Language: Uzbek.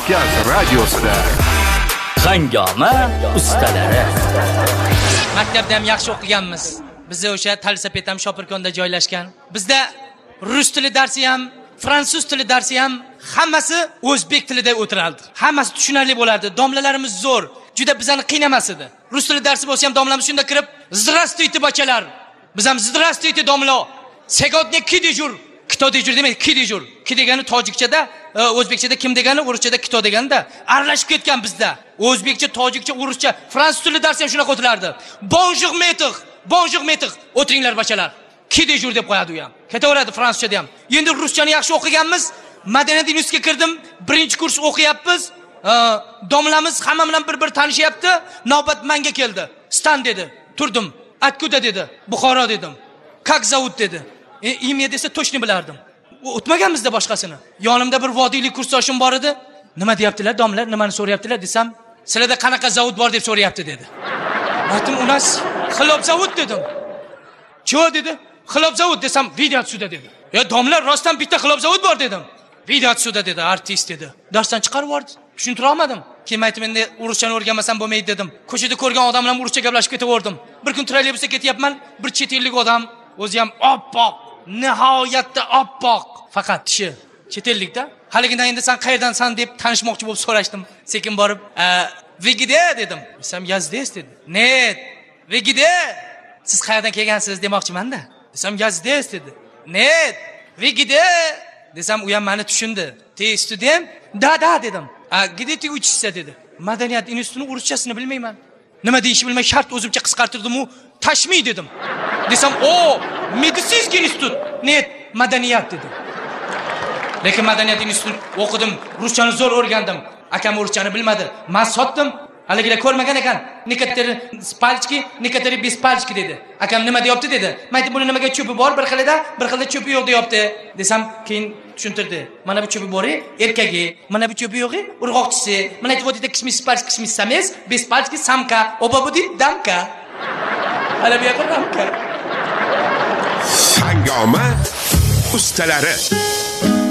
Kavkaz radiosida Hangoma ustalari. Maktabda ham yaxshi o'qiganmiz. Bizda o'sha Talsapet ham Shopirkonda joylashgan. Bizda rus tili darsi ham, fransuz tili darsi ham hammasi o'zbek tilida o'tirardi. Hammasi tushunarli bo'lardi. Domlalarimiz zo'r, juda bizani qiynamas edi. Rus tili darsi bo'lsa ham domlamiz shunda kirib, "Здравствуйте, bachalar." Biz ham "Здравствуйте, domlo. Сегодня ки дежур?" Kito dejur demaydi, ki dejur. Ki degani tojikchada, o'zbekchada kim degani, o'ruschada kito deganda aralashib ketgan bizda. O'zbekcha, tojikcha, o'ruscha, fransuz tili darsi ham shunaqa o'tilardi. Bonjour maître, bonjour maître. O'tiringlar bachalar. Ki dejur deb qo'yadi u ham. Ketaveradi fransuzchada ham. Endi ruschani yaxshi o'qiganmiz. Madaniyat institutiga kirdim. Birinchi kurs o'qiyapmiz. Domlamiz hamma bilan bir tanishyapti. Navbat menga keldi. Stan dedi. Turdim. Atkuda dedi. Buxoro dedim. Как зовут dedi. Imya desa to'shni bilardim. O'tmaganmizda boshqasini. Yonimda bir vodiylik kursdoshim bor edi. Nima deyaptilar domlar? Nimani so'rayaptilar desam, "Sizlarda qanaqa zavod bor deb so'rayapti" dedi. Aytdim, "U nas xilop zavod" dedim. "Cho" dedi. "Xilop zavod" desam, "Video отсюда" dedi. "Ya domlar, rostdan bitta xilop zavod bor" dedim. "Video отсюда" dedi, artist dedi. Darsdan chiqarib yubordi. Tushuntira olmadim. Keyin aytdim, "Endi urushchani o'rganmasam bo'lmaydi" dedim. Ko'chada ko'rgan odam bilan urushcha gaplashib ketaverdim. Bir kun trolleybusda ketyapman, bir chet ellik odam, o'zi ham oppoq, nihoyatda oppoq, faqat tishi chet ellikda. Haligidan endi "Sen qayerdansan" deb tanishmoqchi bo'lib so'rashdim. Sekin borib, "Вы где?" dedim. Desam, "Я здесь" dedi. "Нет, вы где? Siz qayerdan kelgansiz demoqchiman-da." Desam, "Я здесь" dedi. "Нет, вы где?" Desam, u ham meni tushundi. "Ты student?" "Да, да" dedim. "Где ты учишься" dedi. "Madaniyat institutining uruschasini bilmayman." Nima deyishni bilmay shart o'zimcha qisqartirdim u, "Tashmiy" dedim. Desam, "O, meditsinskiy institut." "Net, madaniyat" dedi. Lekin madaniyat institutini o'qidim, ruschani zo'r o'rgandim. Akam ruschani bilmadi. Men sotdim. Haligilar ko'rmagan ekan. Некоторые спальчики, некоторые без пальчики dedi. Akam nima deyapti dedi. Men aytdim, "Buni nimaga cho'pi bor bir xilida, bir xilda cho'pi yo'q" deyapti. Desam, keyin tushuntirdi. "Mana bu cho'pi bori erkagi, mana bu cho'pi yo'g'i urg'oqchisi. Mana aytib o'tdi kishmish pальчик, kishmish sames, без пальчики samka, oba bu dit damka." Hala bu yoqda damka. Hangoma ustalari.